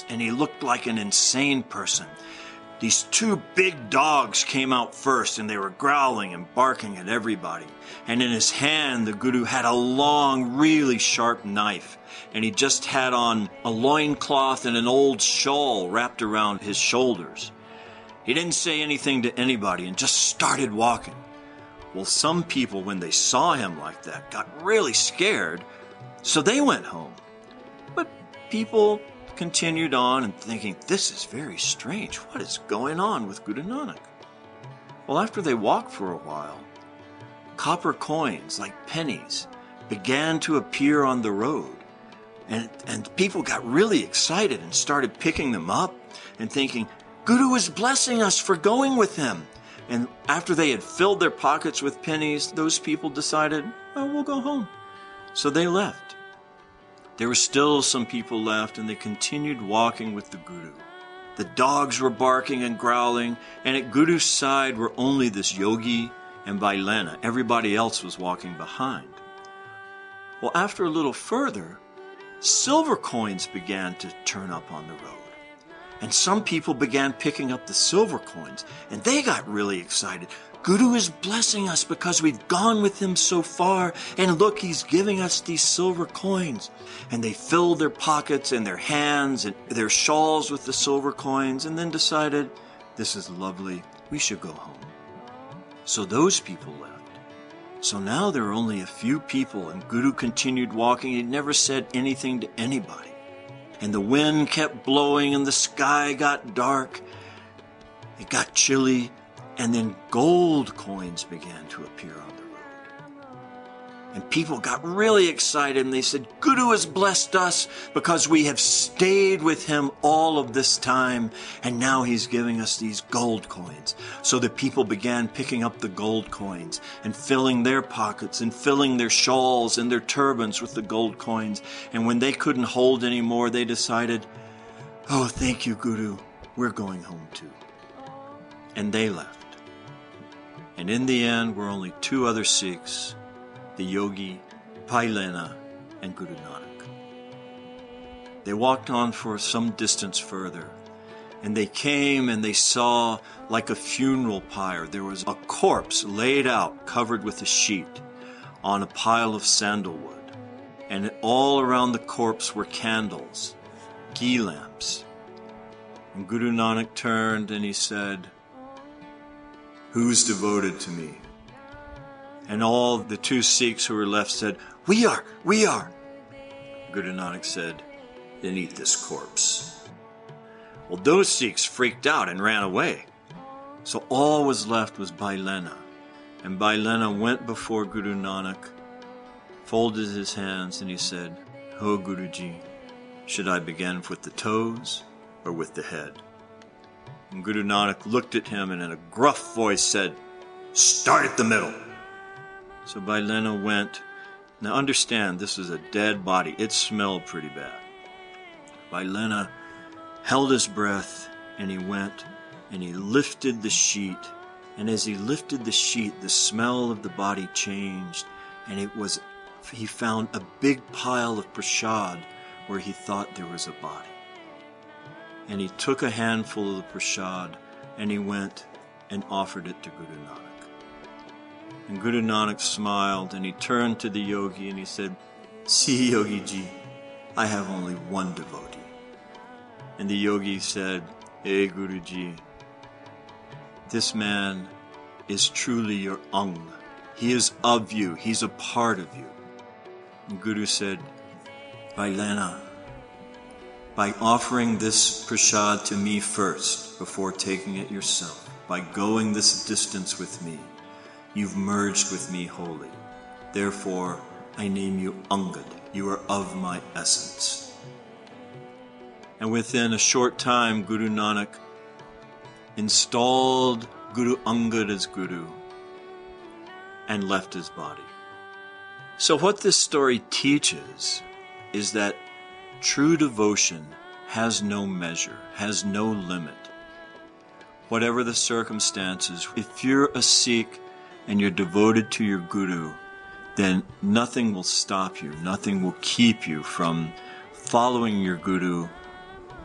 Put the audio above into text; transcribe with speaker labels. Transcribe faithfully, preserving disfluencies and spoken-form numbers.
Speaker 1: and he looked like an insane person. These two big dogs came out first, and they were growling and barking at everybody. And in his hand, the guru had a long, really sharp knife. And he just had on a loincloth and an old shawl wrapped around his shoulders. He didn't say anything to anybody and just started walking. Well, some people, when they saw him like that, got really scared, so they went home. But people continued on and thinking, this is very strange. What is going on with Guru Nanak? Well, after they walked for a while, copper coins, like pennies, began to appear on the road. And, and people got really excited and started picking them up and thinking, Guru is blessing us for going with him. And after they had filled their pockets with pennies, those people decided, oh, we'll go home. So they left. There were still some people left, and they continued walking with the Guru. The dogs were barking and growling, and at Guru's side were only this yogi and Bailena. Everybody else was walking behind. Well, after a little further, silver coins began to turn up on the road. And some people began picking up the silver coins, and they got really excited. Guru is blessing us because we've gone with him so far, and look, he's giving us these silver coins. And they filled their pockets and their hands and their shawls with the silver coins, and then decided, this is lovely, we should go home. So those people left. So now there are only a few people, and Guru continued walking. He never said anything to anybody. And the wind kept blowing, and the sky got dark. It got chilly, and then gold coins began to appear on the road. And people got really excited, and they said, Guru has blessed us because we have stayed with him all of this time, and now he's giving us these gold coins. So the people began picking up the gold coins and filling their pockets and filling their shawls and their turbans with the gold coins. And when they couldn't hold any more, they decided, oh, thank you, Guru, we're going home too. And they left. And in the end were only two other Sikhs, the yogi, Bailena, and Guru Nanak. They walked on for some distance further, and they came and they saw, like a funeral pyre, there was a corpse laid out, covered with a sheet, on a pile of sandalwood. And all around the corpse were candles, ghee lamps. And Guru Nanak turned and he said, who's devoted to me? And all the two Sikhs who were left said, we are, we are. Guru Nanak said, then eat this corpse. Well, those Sikhs freaked out and ran away. So all was left was Bailena. And Bailena went before Guru Nanak, folded his hands, and he said, oh, Guruji, should I begin with the toes or with the head? And Guru Nanak looked at him and in a gruff voice said, start at the middle. So Bailena went. Now understand, this was a dead body. It smelled pretty bad. Bailena held his breath, and he went, and he lifted the sheet. And as he lifted the sheet, the smell of the body changed, and it was, he found a big pile of prasad where he thought there was a body. And he took a handful of the prasad, and he went and offered it to Guru Nanak. And Guru Nanak smiled, and he turned to the yogi and he said, see, Yogi Ji, I have only one devotee. And the yogi said, hey, Guruji, this man is truly your Ang. He is of you. He's a part of you. And Guru said, Bailena, by offering this prasad to me first, before taking it yourself, by going this distance with me, you've merged with me wholly. Therefore, I name you Angad. You are of my essence. And within a short time, Guru Nanak installed Guru Angad as Guru and left his body. So what this story teaches is that true devotion has no measure, has no limit. Whatever the circumstances, if you're a Sikh and you're devoted to your Guru, then nothing will stop you, nothing will keep you from following your Guru